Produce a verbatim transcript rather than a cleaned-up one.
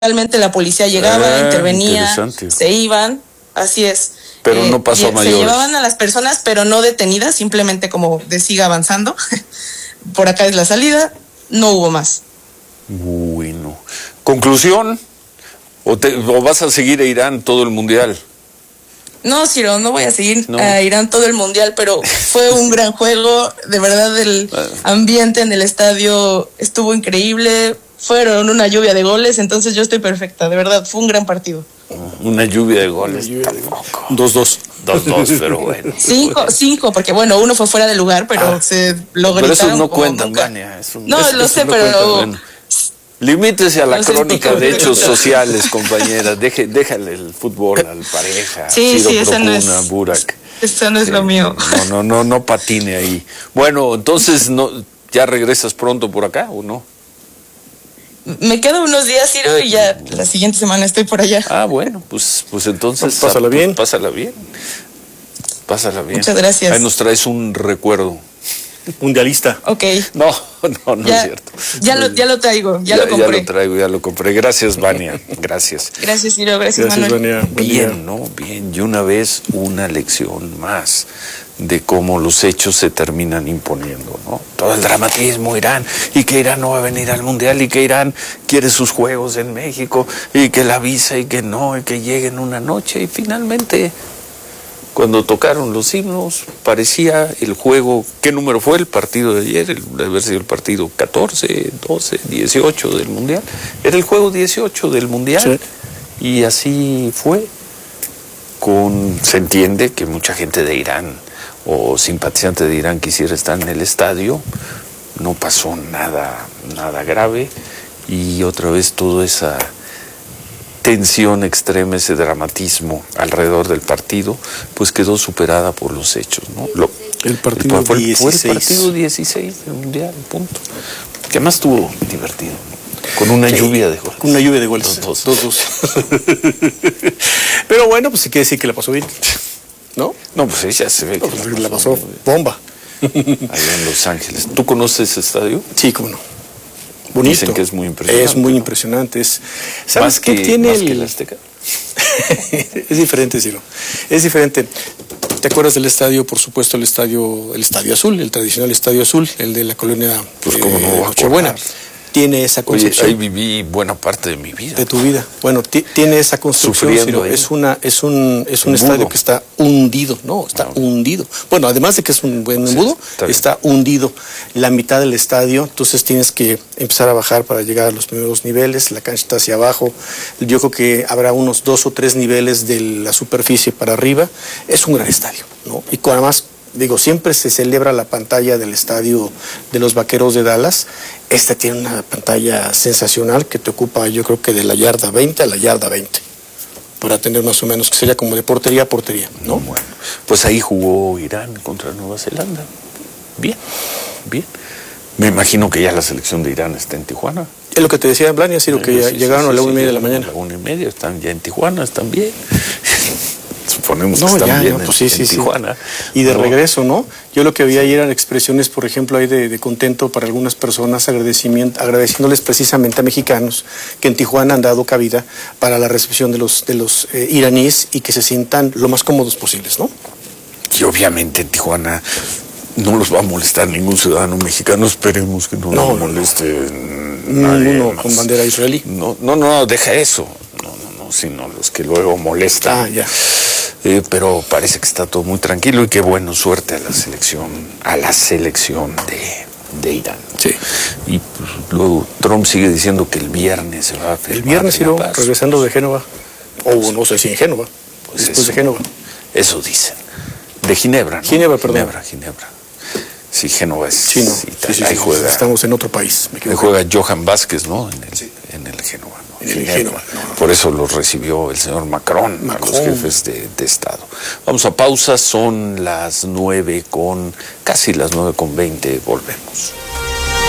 realmente la policía llegaba, ah, intervenía, se iban, así es. Pero eh, no pasó a mayores. Se llevaban a las personas, pero no detenidas, simplemente como de siga avanzando. Por acá es la salida, no hubo más. Bueno. ¿Conclusión? ¿O, te, o vas a seguir a Irán todo el mundial? No, Ciro, no voy a seguir no. a Irán todo el mundial, pero fue un gran juego. De verdad, el ambiente en el estadio estuvo increíble. Fueron una lluvia de goles, entonces yo estoy perfecta. De verdad, fue un gran partido. Una lluvia de goles. dos dos. dos dos, pero bueno. Cinco, cinco, porque bueno, uno fue fuera de lugar, pero ah, se lo gritaron. Pero eso no cuentan, Vania. Eso, no, eso, lo eso sé, no pero... Cuenta, bueno. Limítese a la no crónica de hechos sociales, compañera. Deje, déjale el fútbol al pareja. Sí, Ciro sí, esa no es... Burak. Eso no es sí, lo mío. No, no, no, no patine ahí. Bueno, entonces, no, ¿ya regresas pronto por acá o no? Me quedo unos días, Ciro, y ya la siguiente semana estoy por allá. Ah, bueno, pues, pues entonces... Pásala pues, bien. Pásala bien. Pásala bien. Muchas gracias. Ahí nos traes un recuerdo. Mundialista. Ok. No, no, no ya, es cierto. Ya lo, ya lo traigo, ya, ya lo compré. Ya lo traigo, ya lo compré. Gracias, Vania. Gracias. Gracias, Ciro. Gracias, gracias Manuel. Vania. Bien, ¿no? Bien. Y una vez una lección más de cómo los hechos se terminan imponiendo, ¿no? Todo el dramatismo, Irán, y que Irán no va a venir al Mundial, y que Irán quiere sus juegos en México, y que la visa, y que no, y que lleguen una noche, y finalmente... Cuando tocaron los himnos, parecía el juego. ¿Qué número fue el partido de ayer? El, debe haber sido el partido catorce, doce, dieciocho del Mundial. Era el juego dieciocho del Mundial. Sí. Y así fue. Con, se entiende que mucha gente de Irán o simpatizante de Irán quisiera estar en el estadio. No pasó nada, nada grave. Y otra vez toda esa tensión extrema, ese dramatismo alrededor del partido, pues quedó superada por los hechos, ¿no? Lo, el partido el, fue, dieciséis. Fue el partido dieciséis del Mundial, punto. Que además estuvo divertido, con una sí, lluvia de goles. Con una lluvia de goles. Dos, dos. dos, dos. Pero bueno, pues sí quiere decir que la pasó bien, ¿no? No, pues ella se ve no, que pues la, la pasó bomba. Allá en Los Ángeles. ¿Tú conoces ese estadio? Sí, cómo no. Bonito. Dicen que es muy impresionante. Es muy impresionante. Es, ¿Sabes más qué que, tiene más el... que el Azteca? Es diferente, Ciro. Es diferente. ¿Te acuerdas del estadio? Por supuesto, el estadio, el estadio azul, el tradicional estadio azul, el de la colonia pues eh, como no Nochebuena. Tiene esa concepción. Oye, ahí viví buena parte de mi vida. De tu vida. Bueno, tiene esa construcción, Ciro. Es una, es un, es un estadio que está hundido, no, está no. hundido. Bueno, además de que es un buen embudo, sí, está, está hundido. La mitad del estadio, entonces tienes que empezar a bajar para llegar a los primeros niveles. La cancha está hacia abajo. Yo creo que habrá unos dos o tres niveles de la superficie para arriba. Es un gran estadio, ¿no? Y además, digo, siempre se celebra la pantalla del estadio de los Vaqueros de Dallas. Esta tiene una pantalla sensacional que te ocupa, yo creo que de la yarda veinte a la yarda veinte, para tener más o menos, que sería como de portería a portería, ¿no? Bueno, pues ahí jugó Irán contra Nueva Zelanda. Bien, bien. Me imagino que ya la selección de Irán está en Tijuana. Es lo que te decía Blania, Ciro, sí, que ya sí, llegaron sí, a la una y media de la mañana. A la una y media, están ya en Tijuana, están bien. Suponemos no, que están ya, bien no, pues en, sí, sí, en Tijuana. Sí. Y de no. regreso, ¿no? Yo lo que vi ayer eran expresiones, por ejemplo, ahí de, de contento para algunas personas, agradecimiento, agradeciéndoles precisamente a mexicanos que en Tijuana han dado cabida para la recepción de los, de los eh, iraníes y que se sientan lo más cómodos posibles, ¿no? Y obviamente en Tijuana no los va a molestar ningún ciudadano mexicano, esperemos que no, no los moleste no, ninguno con bandera israelí. No, no, no, deja eso, no, no, no, sino los que luego molestan. Ah, ya. Eh, pero parece que está todo muy tranquilo y qué bueno, suerte a la selección, a la selección de, de Irán. Sí. Y pues, luego Trump sigue diciendo que el viernes se va a firmar. El viernes irá regresando de Génova, o pues, no sé si en Génova, pues después eso, de Génova. Eso dicen. De Ginebra, ¿no? Ginebra, perdón. Ginebra, Ginebra. Sí, Génova es. Sí, no. Sí, sí, sí, ahí sí, juega. Estamos en otro país. Ahí juega Johan Vázquez, ¿no? En el, sí. en el Génova. ¿no? En el Génova. No, no. Por eso los recibió el señor Macron, Macron. a los jefes de, de Estado. Vamos a pausa, son las nueve con, casi las nueve con veinte, volvemos.